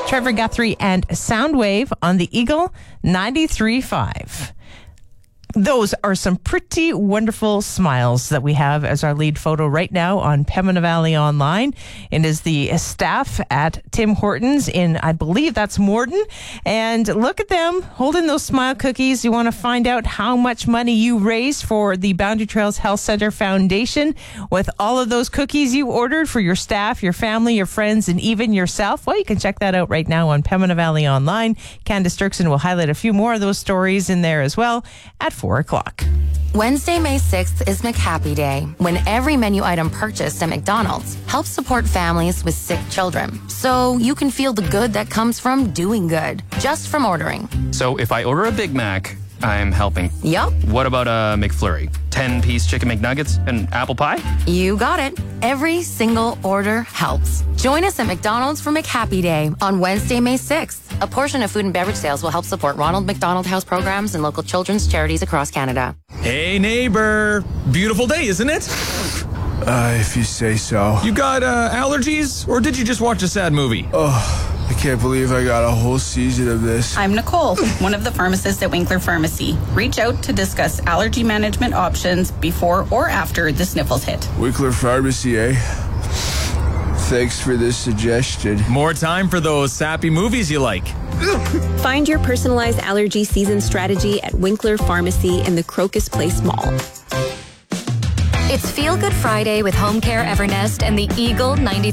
Trevor Guthrie and Soundwave on the Eagle 93.5. Those are some pretty wonderful smiles that we have as our lead photo right now on Pembina Valley Online. It is the staff at Tim Hortons in, I believe that's Morden. And look at them holding those smile cookies. You want to find out how much money you raised for the Boundary Trails Health Center Foundation with all of those cookies you ordered for your staff, your family, your friends, and even yourself. Well, you can check that out right now on Pembina Valley Online. Candace Dirksen will highlight a few more of those stories in there as well at 4 o'clock. Wednesday, May 6th is McHappy Day, when every menu item purchased at McDonald's helps support families with sick children. So you can feel the good that comes from doing good, just from ordering. So if I order a Big Mac, I'm helping. Yup. What about a McFlurry? 10-piece chicken McNuggets and apple pie? You got it. Every single order helps. Join us at McDonald's for McHappy Day on Wednesday, May 6th. A portion of food and beverage sales will help support Ronald McDonald House programs and local children's charities across Canada. Hey, neighbor. Beautiful day, isn't it? If you say so. You got allergies, or did you just watch a sad movie? Oh, I can't believe I got a whole season of this. I'm Nicole, one of the pharmacists at Winkler Pharmacy. Reach out to discuss allergy management options before or after the sniffles hit. Winkler Pharmacy, eh? Thanks for this suggestion. More time for those sappy movies you like. Find your personalized allergy season strategy at Winkler Pharmacy in the Crocus Place Mall. It's Feel Good Friday with Home Care Evernest and the Eagle 93.